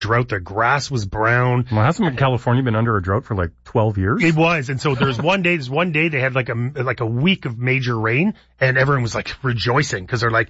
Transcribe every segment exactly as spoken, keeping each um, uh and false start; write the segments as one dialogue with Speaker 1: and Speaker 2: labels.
Speaker 1: drought. The grass was brown.
Speaker 2: Well, hasn't California been under a drought for like twelve years?
Speaker 1: It was. And so there's one day, there's one day they had like a, like a week of major rain and everyone was like rejoicing because they're like,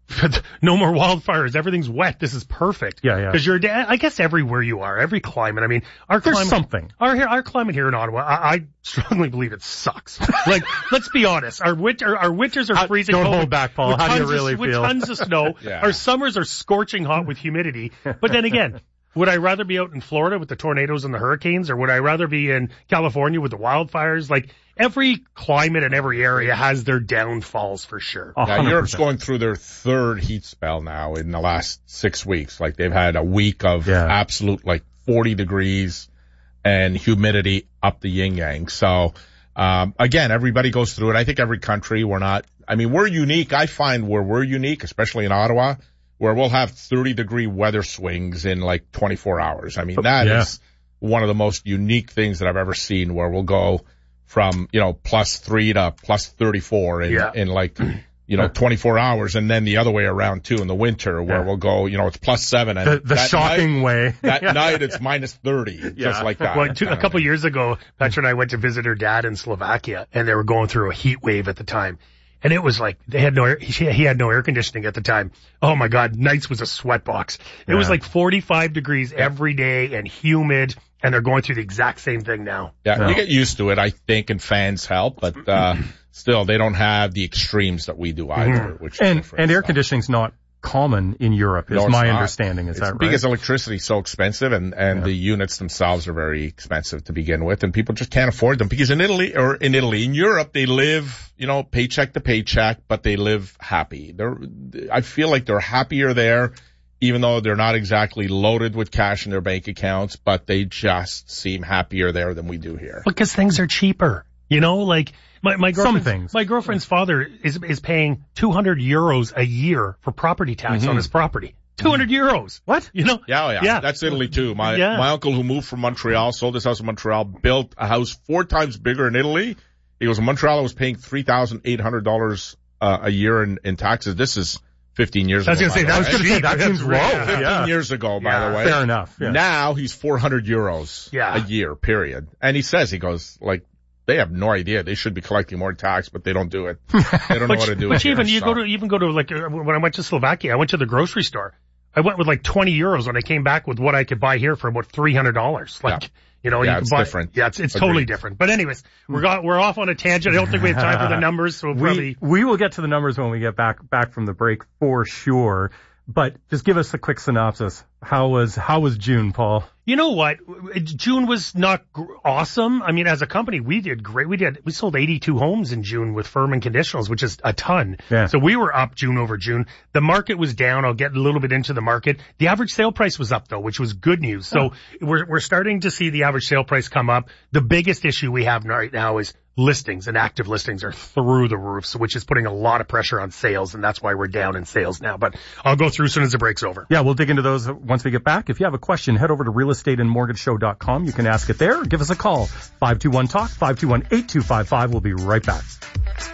Speaker 1: no more wildfires. Everything's wet. This is perfect.
Speaker 2: Yeah, yeah.
Speaker 1: Because you're, I guess everywhere you are, every climate. I mean, our
Speaker 2: There's
Speaker 1: climate,
Speaker 2: something.
Speaker 1: Our our climate here in Ottawa, I, I strongly believe it sucks. Like, let's be honest. Our winter, our winters are freezing.
Speaker 2: Don't
Speaker 1: cold
Speaker 2: hold back, Paul. How do you really
Speaker 1: of,
Speaker 2: feel?
Speaker 1: With tons of snow.
Speaker 3: Yeah.
Speaker 1: Our summers are scorching hot with humidity. But then again, would I rather be out in Florida with the tornadoes and the hurricanes, or would I rather be in California with the wildfires? Like, every climate and every area has their downfalls for sure.
Speaker 3: Yeah, Europe's going through their third heat spell now in the last six weeks. Like, they've had a week of
Speaker 2: yeah.
Speaker 3: absolute, like, forty degrees and humidity up the yin-yang. So, um, again, everybody goes through it. I think every country, we're not, I mean, we're unique. I find where we're unique, especially in Ottawa, where we'll have thirty degree weather swings in like twenty-four hours. I mean, that
Speaker 2: yeah.
Speaker 3: is one of the most unique things that I've ever seen, where we'll go from, you know, plus three to plus thirty-four in,
Speaker 1: yeah.
Speaker 3: in like, you know, twenty-four hours, and then the other way around too in the winter, where
Speaker 2: yeah.
Speaker 3: we'll go, you know, it's plus seven, and
Speaker 2: the, the
Speaker 3: that
Speaker 2: shocking
Speaker 3: night,
Speaker 2: way.
Speaker 3: that night it's minus thirty,
Speaker 2: yeah.
Speaker 3: just like that.
Speaker 1: Well, two, a couple years ago, Petra and I went to visit her dad in Slovakia, and they were going through a heat wave at the time. And it was like, they had no air, he, he had no air conditioning at the time. Oh my God, nights was a sweat box. It
Speaker 2: yeah.
Speaker 1: was like forty-five degrees every day and humid, and they're going through the exact same thing now.
Speaker 3: Yeah,
Speaker 2: no.
Speaker 3: you get used to it, I think, and fans help, but, uh, still, they don't have the extremes that we do either,
Speaker 2: mm-hmm.
Speaker 3: which
Speaker 2: and,
Speaker 3: is different.
Speaker 2: and air
Speaker 3: so.
Speaker 2: conditioning's not common in Europe, is
Speaker 3: No, it's
Speaker 2: my
Speaker 3: not.
Speaker 2: understanding. Is
Speaker 3: it's
Speaker 2: that right?
Speaker 3: because electricity's so expensive, and, and
Speaker 2: yeah.
Speaker 3: the units themselves are very expensive to begin with, and people just can't afford them, because in Italy, or in Italy, in Europe, they live, you know, paycheck to paycheck, but they live happy. They're, I feel like they're happier there, even though they're not exactly loaded with cash in their bank accounts, but they just seem happier there than we do here.
Speaker 1: Because things are cheaper. You know, like, my, my
Speaker 2: Some
Speaker 1: girlfriend's,
Speaker 2: things.
Speaker 1: my girlfriend's father is, is paying two hundred euros a year for property tax
Speaker 3: Mhm.
Speaker 1: on his property. two hundred euros.
Speaker 2: What?
Speaker 1: You know?
Speaker 3: Yeah, oh yeah,
Speaker 1: Yeah.
Speaker 3: That's Italy too. My
Speaker 1: Yeah.
Speaker 3: my uncle who moved from Montreal, sold his house in Montreal, built a house four times bigger in Italy. He goes, in Montreal, I was paying three thousand eight hundred dollars uh, a year in, in taxes. This is fifteen years
Speaker 1: I was
Speaker 3: ago.
Speaker 1: gonna say,
Speaker 3: by the
Speaker 1: that's
Speaker 3: way.
Speaker 2: I was gonna say, that
Speaker 1: That's
Speaker 2: seems
Speaker 1: really-
Speaker 2: low.
Speaker 1: yeah.
Speaker 3: fifteen
Speaker 2: Yeah.
Speaker 3: years ago, by
Speaker 1: Yeah.
Speaker 3: the way.
Speaker 2: Fair enough. Yeah.
Speaker 3: Now he's four hundred euros
Speaker 1: Yeah.
Speaker 3: a year, period. And he says, he goes, like, they have no idea. They should be collecting more tax, but they don't do it. They don't know what to do
Speaker 1: But
Speaker 3: it
Speaker 1: even
Speaker 3: here,
Speaker 1: you
Speaker 3: so.
Speaker 1: go to even go to like uh, when I went to Slovakia, I went to the grocery store. I went with like twenty euros when I came back with what I could buy here for about three hundred dollars. Like,
Speaker 3: Yeah.
Speaker 1: you know,
Speaker 3: Yeah,
Speaker 1: you can
Speaker 3: it's
Speaker 1: buy,
Speaker 3: different.
Speaker 1: Yeah, it's it's totally
Speaker 3: Agreed.
Speaker 1: different. But anyways, we're got we're off on a tangent. I don't think we have time for the numbers, so we'll probably.
Speaker 2: We, we will get to the numbers when we get back back from the break for sure. But just give us a quick synopsis. How was how was June, Paul?
Speaker 1: You know what? June was not gr- awesome. I mean, as a company, we did great. We did, we sold eighty-two homes in June with firm and conditionals, which is a ton.
Speaker 2: Yeah.
Speaker 1: So we were up June over June. The market was down. I'll get a little bit into the market. The average sale price was up though, which was good news. So
Speaker 2: Oh.
Speaker 1: we're, we're starting to see the average sale price come up. The biggest issue we have right now is listings, and active listings are through the roof, so which is putting a lot of pressure on sales, and that's why we're down in sales now. But I'll go through as soon as the break's over.
Speaker 2: Yeah, we'll dig into those once we get back. If you have a question, head over to real estate and mortgage show dot com. You can ask it there. Give us a call. five two one talk, five two one, eight two five five. We'll be right back.